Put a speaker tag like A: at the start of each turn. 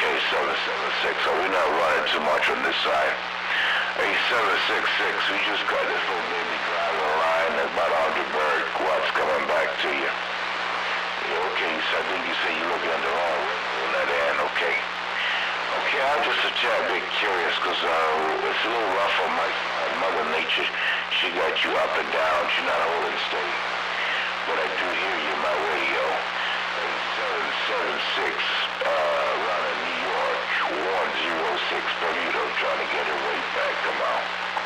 A: Okay, 776. So we're not running too much on this side. Hey, 766. We just got this little baby driver line. That's about 100 bird quads coming back to you. Yeah, okay, so I think you say you're looking at the wrong window on that end. Okay. Okay, I'm just a tad bit curious because it's a little rough on my side. Mother Nature, she got you up and down. She's not holding steady. But I do hear you, man.